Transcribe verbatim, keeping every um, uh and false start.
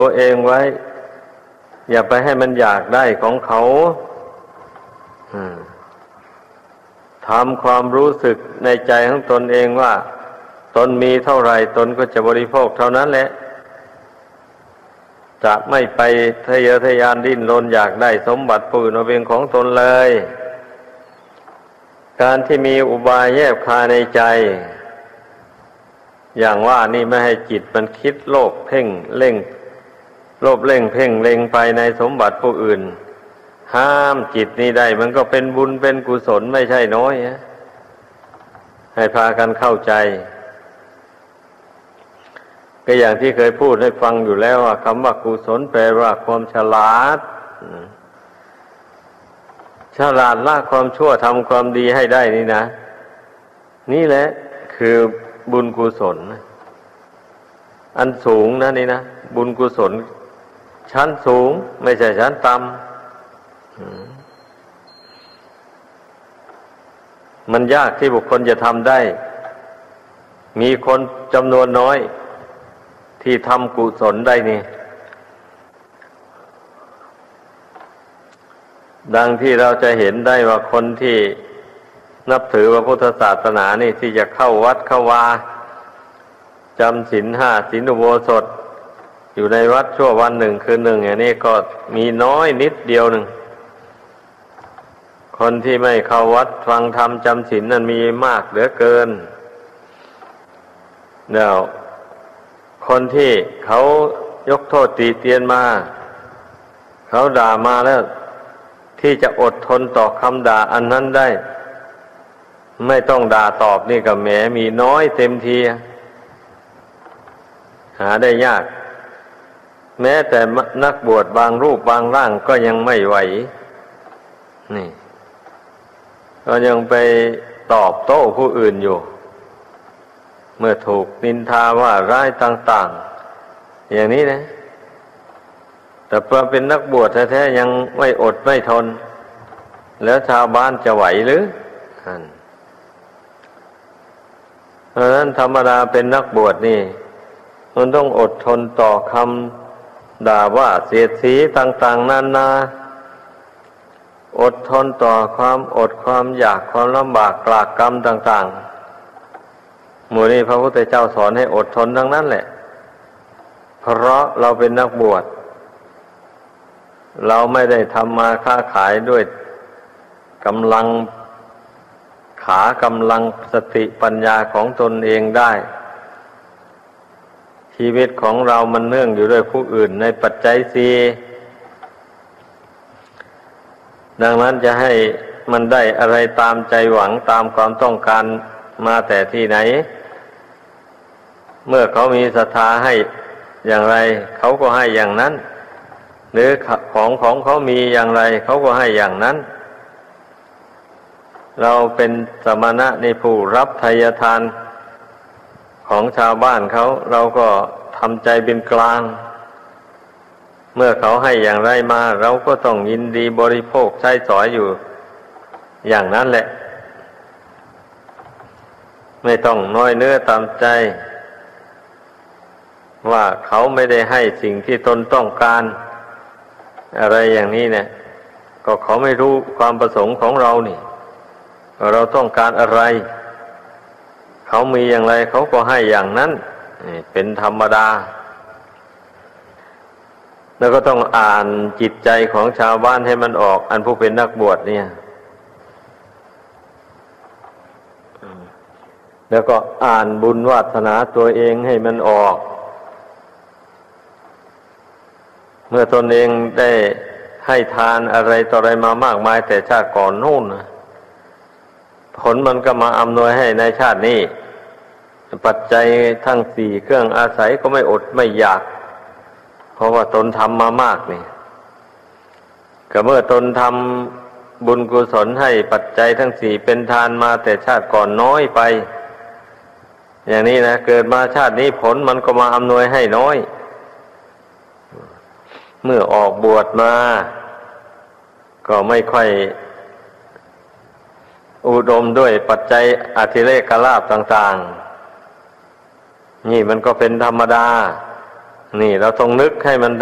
ตัวเองไว้อย่าไปให้มันอยากได้ของเขาทำความรู้สึกในใจของตนเองว่าตนมีเท่าไหร่ตนก็จะบริโภคเท่านั้นแหละจะไม่ไปทะเยอทะยานดิ้นรนอยากได้สมบัติผู้อื่นมาเป็นของตนเลยการที่มีอุบายแยบคายในใจอย่างว่านี่ไม่ให้จิตมันคิดโลภเพ่งเล่งโลภเล่งเพ่งเล็งไปในสมบัติผู้อื่นห้ามจิตนี้ได้มันก็เป็นบุญเป็นกุศลไม่ใช่น้อยนะให้พากันเข้าใจก็อย่างที่เคยพูดให้ฟังอยู่แล้วว่าคำว่ากุศลแปลว่าความฉลาดฉลาดละความชั่วทำความดีให้ได้นี่นะนี่แหละคือบุญกุศลอันสูงนะนี่นะบุญกุศลชั้นสูงไม่ใช่ชั้นต่ำมันยากที่บุคคลจะทำได้มีคนจำนวนน้อยที่ทำกุศลได้นี่ดังที่เราจะเห็นได้ว่าคนที่นับถือพระพุทธศาสนานี่ที่จะเข้าวัดเข้าวาจำศีลห้าศีลอุโบสถอยู่ในวัดชั่ววันหนึ่งคืนหนึ่งอย่างนี้ก็มีน้อยนิดเดียวหนึ่งคนที่ไม่เข้าวัดฟังธรรมจำศีลนั้นมีมากเหลือเกินเดี๋ยวคนที่เขายกโทษตีเตียนมาเขาด่ามาแล้วที่จะอดทนต่อคำด่าอันนั้นได้ไม่ต้องด่าตอบนี่ก็แหมมีน้อยเต็มทีหาได้ยากแม้แต่นักบวชบางรูปบางร่างก็ยังไม่ไหวนี่ก็ยังไปตอบโต้ผู้อื่นอยู่เมื่อถูกนินทาว่าร้ายต่างๆอย่างนี้นะแต่พอเป็นนักบวชแท้ๆยังไม่อดไม่ทนแล้วชาวบ้านจะไหวหรือเพราะฉะนั้นธรรมดาเป็นนักบวชนี่มันต้องอดทนต่อคำด่าว่าเสียดสีต่างๆนานาอดทนต่อความอดความอยากความลำบากกลากกรรมต่างๆหมู่นี้พระพุทธเจ้าสอนให้อดทนทั้งนั้นแหละเพราะเราเป็นนักบวชเราไม่ได้ทำมาค้าขายด้วยกำลังขากำลังสติปัญญาของตนเองได้ชีวิตของเรามันเนื่องอยู่ด้วยผู้อื่นในปัจจัยสี่ดังนั้นจะให้มันได้อะไรตามใจหวังตามความต้องการมาแต่ที่ไหนเมื่อเขามีศรัทธาให้อย่างไรเขาก็ให้อย่างนั้นหรือของของเขามีอย่างไรเขาก็ให้อย่างนั้นเราเป็นสมณะในผู้รับทายทานของชาวบ้านเขาเราก็ทำใจเป็นกลางเมื่อเขาให้อย่างไรมาเราก็ต้องยินดีบริโภคใช้สอยอยู่อย่างนั้นแหละไม่ต้องน้อยเนื้อตามใจว่าเขาไม่ได้ให้สิ่งที่ตนต้องการอะไรอย่างนี้เนี่ยก็เขาไม่รู้ความประสงค์ของเรานี่เราต้องการอะไรเขามีอย่างไรเขาก็ให้อย่างนั้นเป็นธรรมดาแล้วก็ต้องอ่านจิตใจของชาวบ้านให้มันออกอันผู้เป็นนักบวชเนี่ยแล้วก็อ่านบุญวาสนาตัวเองให้มันออกเมื่อตนเองได้ให้ทานอะไรต่ออะไรมามากมายแต่ชาติก่อนนู่นผลมันก็มาอำนวยให้ในชาตินี้ปัจจัยทั้งสี่เครื่องอาศัยก็ไม่อดไม่อยากเพราะว่าตนทำมามากนี่ก็เมื่อตนทำบุญกุศลให้ปัจจัยทั้งสี่เป็นทานมาแต่ชาติก่อนน้อยไปอย่างนี้นะเกิดมาชาตินี้ผลมันก็มาอำนวยให้น้อยเมื่อออกบวชมาก็ไม่ค่อยอุดมด้วยปัจจัยอธิเรกลาภต่างๆนี่มันก็เป็นธรรมดานี่เราต้องนึกให้มัน